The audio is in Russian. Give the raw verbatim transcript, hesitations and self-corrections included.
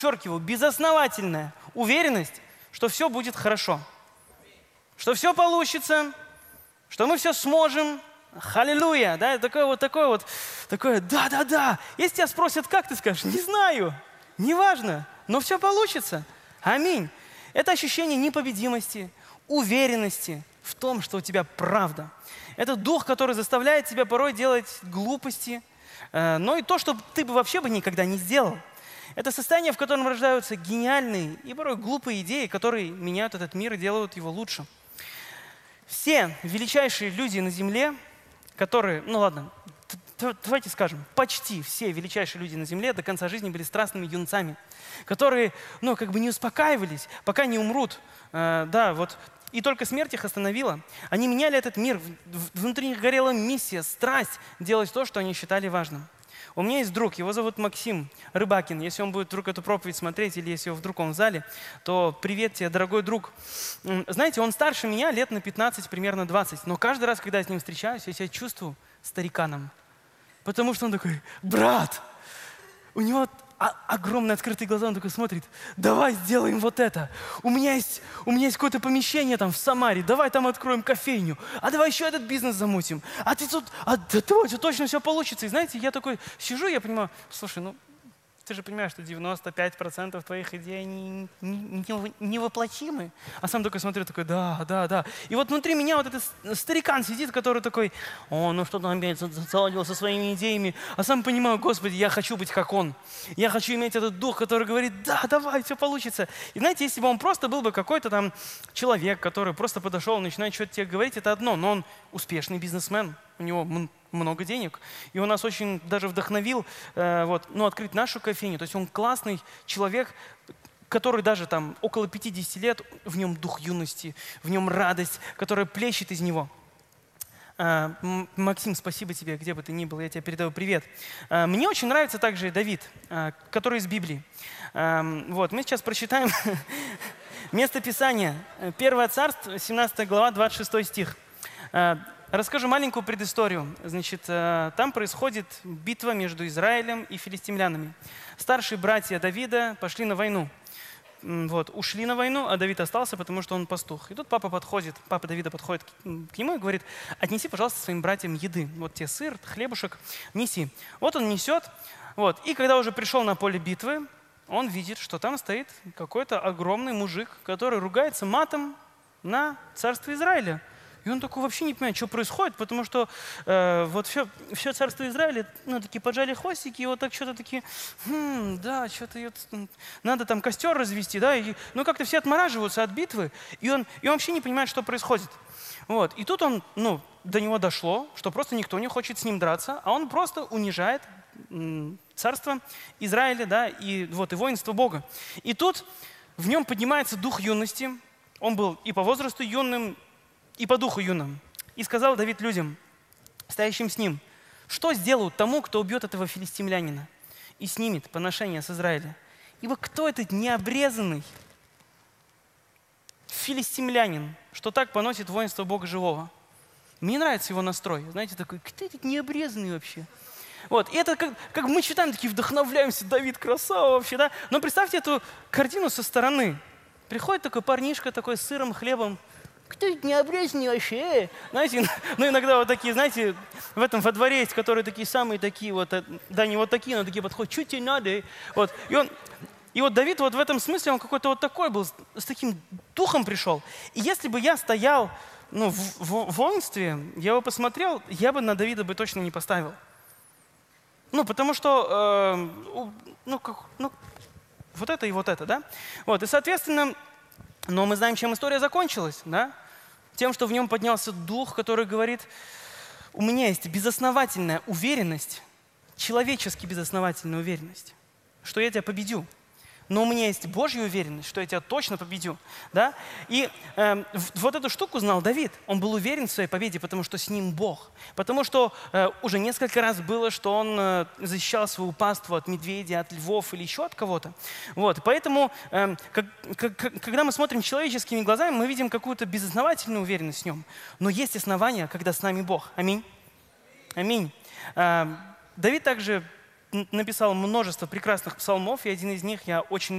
подчеркиваю, безосновательная уверенность, что все будет хорошо, что все получится, что мы все сможем. Халилуя, да, такое вот, такое вот, такое, да-да-да. Если тебя спросят, как, ты скажешь, не знаю, неважно, но все получится. Аминь. Это ощущение непобедимости, уверенности в том, что у тебя правда. Это дух, который заставляет тебя порой делать глупости, э, но и то, что ты бы вообще бы никогда не сделал. Это состояние, в котором рождаются гениальные и порой глупые идеи, которые меняют этот мир и делают его лучше. Все величайшие люди на земле, которые, ну ладно, давайте скажем, почти все величайшие люди на земле до конца жизни были страстными юнцами, которые, ну, как бы не успокаивались, пока не умрут. Э, да, вот. И только смерть их остановила. Они меняли этот мир. Внутри них горела миссия, страсть делать то, что они считали важным. У меня есть друг, его зовут Максим Рыбакин. Если он будет вдруг эту проповедь смотреть, или если вдруг он в зале, то привет тебе, дорогой друг. Знаете, он старше меня лет на пятнадцать, примерно двадцать. Но каждый раз, когда я с ним встречаюсь, я себя чувствую стариканом. Потому что он такой, брат, у него огромные открытые глаза, он такой смотрит, давай сделаем вот это. У меня есть, у меня есть какое-то помещение там в Самаре, давай там откроем кофейню, а давай еще этот бизнес замутим. А ты тут, а да, точно, точно все получится. И знаете, я такой сижу, я понимаю, слушай, ну ты же понимаешь, что девяносто пять процентов твоих идей не, не, не, невоплотимы. А сам такой смотрю, такой, да, да, да. И вот внутри меня вот этот старикан сидит, который такой, о, ну что там опять заладил со своими идеями. А сам понимаю, Господи, я хочу быть как он. Я хочу иметь этот дух, который говорит, да, давай, все получится. И знаете, если бы он просто был бы какой-то там человек, который просто подошел и начинает что-то тебе говорить, это одно, но он успешный бизнесмен, у него много денег, и он нас очень даже вдохновил э, вот, ну, открыть нашу кофейню. То есть он классный человек, который даже там около пятидесяти лет, в нем дух юности, в нем радость, которая плещет из него. Э, Максим, спасибо тебе, где бы ты ни был, я тебе передаю привет. Э, мне очень нравится также Давид, э, который из Библии. Э, вот, мы сейчас прочитаем место Писания. Первое Царство, семнадцатая глава, двадцать шестой стих. Э, Расскажу маленькую предысторию. Значит, там происходит битва между Израилем и филистимлянами. Старшие братья Давида пошли на войну. Вот, ушли на войну, а Давид остался, потому что он пастух. И тут папа подходит, папа Давида подходит к нему и говорит, отнеси, пожалуйста, своим братьям еды. Вот тебе сыр, хлебушек, неси. Вот он несет. Вот. И когда уже пришел на поле битвы, он видит, что там стоит какой-то огромный мужик, который ругается матом на царство Израиля. И он такой вообще не понимает, что происходит, потому что э, вот все, все царство Израиля, ну, такие поджали хвостики, и вот так что-то такие, хм, да, что-то надо там костер развести, да, и, ну, как-то все отмораживаются от битвы, и он, и он вообще не понимает, что происходит. Вот, и тут он, ну, до него дошло, что просто никто не хочет с ним драться, а он просто унижает м, царство Израиля, да, и вот, и воинство Бога. И тут в нем поднимается дух юности, он был и по возрасту юным, и по духу юным. И сказал Давид людям, стоящим с ним, что сделают тому, кто убьет этого филистимлянина и снимет поношение с Израиля? Ибо кто этот необрезанный филистимлянин, что так поносит воинство Бога живого? Мне нравится его настрой. Знаете, такой, кто этот необрезанный вообще? Вот, и это как, как мы читаем, такие вдохновляемся, Давид красава вообще, да? Но представьте эту картину со стороны. Приходит такой парнишка, такой с сыром, хлебом, кто это необрезанный вообще? Знаете, ну иногда вот такие, знаете, в этом во дворе есть, которые такие самые такие вот, да не вот такие, но такие подходят, что тебе надо? Вот. И, он, и вот Давид вот в этом смысле, он какой-то вот такой был, с, с таким духом пришел. И если бы я стоял ну, в, в, в воинстве, я бы посмотрел, я бы на Давида бы точно не поставил. Ну, потому что, э, ну, как, ну, вот это и вот это, да? Вот, и, соответственно, но мы знаем, чем история закончилась, да? Тем, что в нем поднялся дух, который говорит, у меня есть безосновательная уверенность, человечески безосновательная уверенность, что я тебя победю. Но у меня есть Божья уверенность, что я тебя точно победю. Да? И э, вот эту штуку знал Давид. Он был уверен в своей победе, потому что с ним Бог. Потому что э, уже несколько раз было, что он э, защищал свою паству от медведя, от львов или еще от кого-то. Вот. Поэтому, э, как, как, когда мы смотрим человеческими глазами, мы видим какую-то безосновательную уверенность в нем. Но есть основания, когда с нами Бог. Аминь. Аминь. Э, Давид также написал множество прекрасных псалмов, и один из них я очень